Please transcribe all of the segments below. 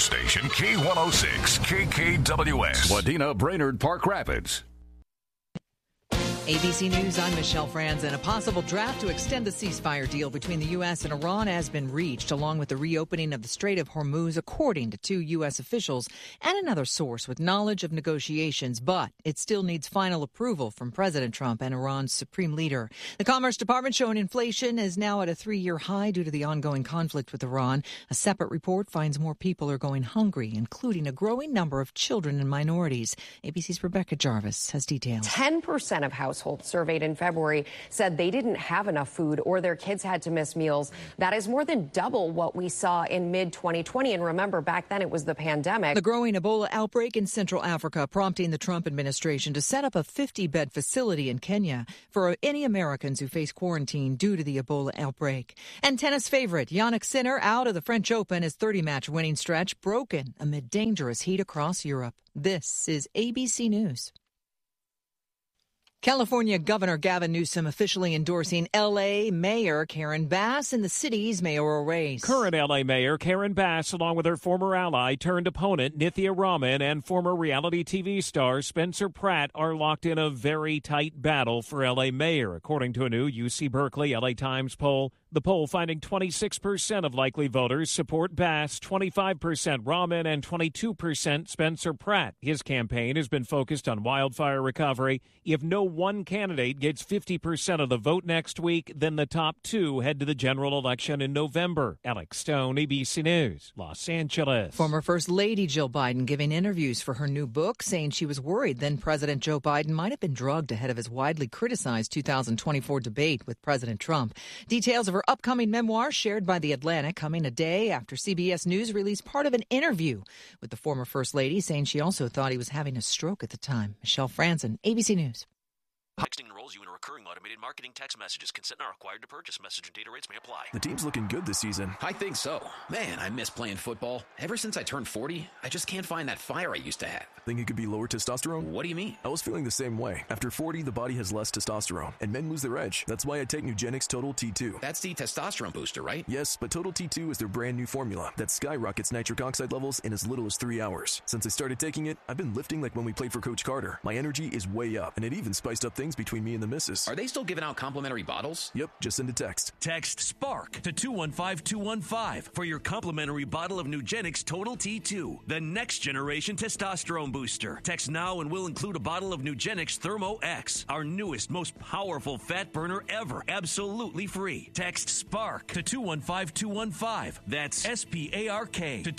Superstation K106 KKWS. Wadena, Brainerd, Park Rapids. ABC News, I'm Michelle Franzen. A possible draft to extend the ceasefire deal between the U.S. and Iran has been reached, along with the reopening of the Strait of Hormuz, according to two U.S. officials and another source with knowledge of negotiations. But it still needs final approval from President Trump and Iran's supreme leader. The Commerce Department showing inflation is now at a 3-year high due to the ongoing conflict with Iran. A separate report finds more people are going hungry, including a growing number of children and minorities. ABC's Rebecca Jarvis has details. 10% of households surveyed in February said they didn't have enough food or their kids had to miss meals. That is more than double what we saw in mid-2020. And remember, back then it was the pandemic. The growing Ebola outbreak in Central Africa prompting the Trump administration to set up a 50-bed facility in Kenya for any Americans who face quarantine due to the Ebola outbreak. And tennis favorite Jannik Sinner out of the French Open, his 30-match winning stretch broken amid dangerous heat across Europe. This is ABC News. California Governor Gavin Newsom officially endorsing L.A. Mayor Karen Bass in the city's mayoral race. Current L.A. Mayor Karen Bass, along with her former ally turned opponent Nithya Raman and former reality TV star Spencer Pratt, are locked in a very tight battle for L.A. Mayor, according to a new UC Berkeley LA Times poll. The poll finding 26% of likely voters support Bass, 25% Raman, and 22% Spencer Pratt. His campaign has been focused on wildfire recovery. If no one candidate gets 50% of the vote next week, then the top two head to the general election in November. Alex Stone, ABC News, Los Angeles. Former First Lady Jill Biden giving interviews for her new book, saying she was worried then President Joe Biden might have been drugged ahead of his widely criticized 2024 debate with President Trump. Details of her upcoming memoir shared by The Atlantic, coming a day after CBS News released part of an interview with the former First Lady, saying she also thought he was having a stroke at the time. Michelle Franzen, ABC News. Texting enrolls you in a recurring automated marketing text messages. Consent not required to purchase. Message and data rates may apply. The team's looking good this season. I think so. Man, I miss playing football. Ever since I turned 40, I just can't find that fire I used to have. Think it could be lower testosterone? What do you mean? I was feeling the same way. After 40, the body has less testosterone, and men lose their edge. That's why I take Nugenix Total T2. That's the testosterone booster, right? Yes, but Total T2 is their brand new formula that skyrockets nitric oxide levels in as little as 3 hours. Since I started taking it, I've been lifting like when we played for Coach Carter. My energy is way up, and it even spiced up things between me and the missus. Are they still giving out complimentary bottles? Yep, just send a text. Text SPARK to 215-215 for your complimentary bottle of Nugenix Total T2, the next generation testosterone booster. Text now and we'll include a bottle of Nugenix Thermo X, our newest, most powerful fat burner ever, absolutely free. Text SPARK to 215-215. That's SPARK to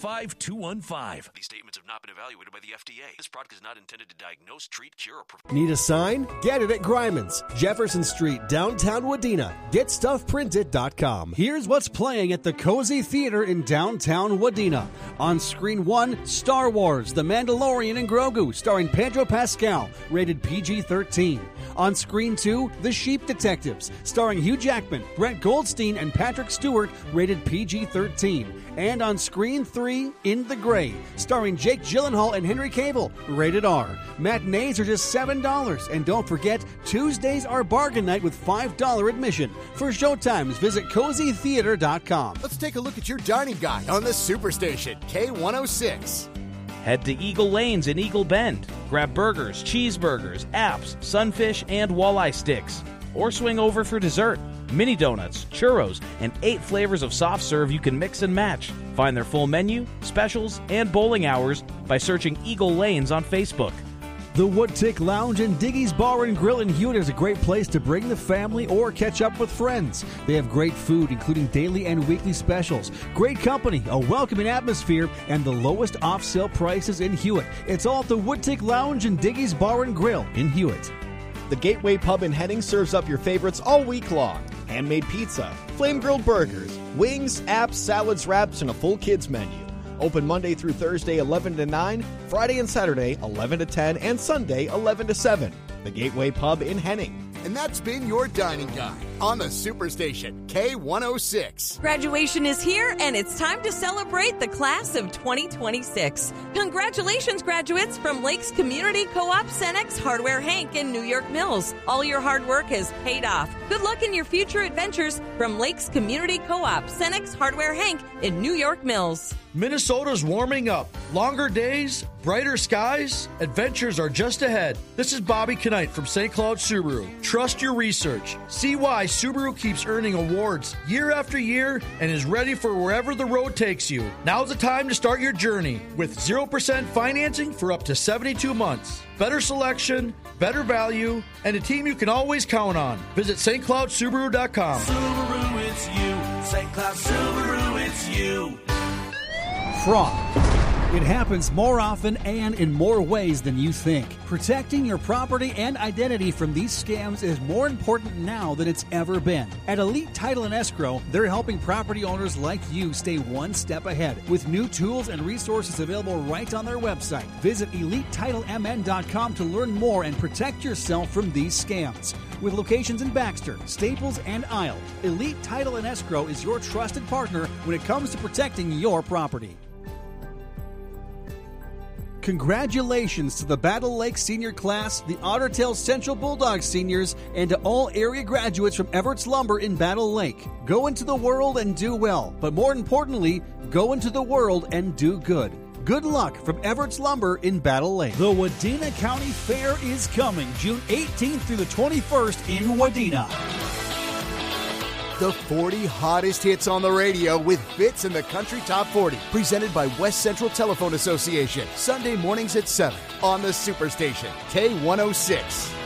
215-215. These statements have not been evaluated by the FDA. This product is not intended to diagnose, treat, cure, or prevent. Need a sign? Get it at Grimans, Jefferson Street, downtown Wadena. GetStuffPrinted.com. Here's what's playing at the Cozy Theater in downtown Wadena. On screen 1, Star Wars, The Mandalorian and Grogu, starring Pedro Pascal, rated PG-13. On screen 2, The Sheep Detectives, starring Hugh Jackman, Brett Goldstein, and Patrick Stewart, rated PG-13. And on screen 3, In the Gray, starring Jake Gyllenhaal and Henry Cavill, rated R. Matinees are just $7. And don't forget, Tuesdays are bargain night with $5 admission. For showtimes, visit CozyTheater.com. Let's take a look at your dining guide on the Superstation K106. Head to Eagle Lanes in Eagle Bend. Grab burgers, cheeseburgers, apps, sunfish, and walleye sticks. Or swing over for dessert. Mini donuts, churros, and 8 flavors of soft serve you can mix and match. Find their full menu, specials, and bowling hours by searching Eagle Lanes on Facebook. The Woodtick Lounge and Diggy's Bar and Grill in Hewitt is a great place to bring the family or catch up with friends. They have great food, including daily and weekly specials, great company, a welcoming atmosphere, and the lowest off-sale prices in Hewitt. It's all at the Woodtick Lounge and Diggy's Bar and Grill in Hewitt. The Gateway Pub in Henning serves up your favorites all week long. Handmade pizza, flame-grilled burgers, wings, apps, salads, wraps, and a full kids menu. Open Monday through Thursday 11 to 9, Friday and Saturday 11 to 10, and Sunday 11 to 7. The Gateway Pub in Henning. And that's been your dining guide. on the Superstation, K106. Graduation is here, and it's time to celebrate the class of 2026. Congratulations, graduates from Lakes Community Co-op, Cenex, Hardware Hank, and New York Mills. All your hard work has paid off. Good luck in your future adventures from Lakes Community Co-op, Cenex, Hardware Hank, and New York Mills. Minnesota's warming up. Longer days, brighter skies, adventures are just ahead. This is Bobby Knight from St. Cloud Subaru. Trust your research. See why Subaru keeps earning awards year after year and is ready for wherever the road takes you. Now's the time to start your journey with 0% financing for up to 72 months. Better selection, better value, and a team you can always count on. Visit stcloudsubaru.com. Subaru, it's you. St. Cloud Subaru, it's you. Fraud. It happens more often and in more ways than you think. Protecting your property and identity from these scams is more important now than it's ever been. At Elite Title and Escrow, they're helping property owners like you stay one step ahead with new tools and resources available right on their website. Visit EliteTitleMN.com to learn more and protect yourself from these scams. With locations in Baxter, Staples, and Isle, Elite Title and Escrow is your trusted partner when it comes to protecting your property. Congratulations to the Battle Lake Senior Class, the Otter Tail Central Bulldogs Seniors, and to all area graduates from Everett's Lumber in Battle Lake. Go into the world and do well, but more importantly, go into the world and do good. Good luck from Everett's Lumber in Battle Lake. The Wadena County Fair is coming June 18th through the 21st in Wadena. The 40 hottest hits on the radio with Fits in the Country Top 40. Presented by West Central Telephone Association. Sunday mornings at 7 on the Superstation, K106.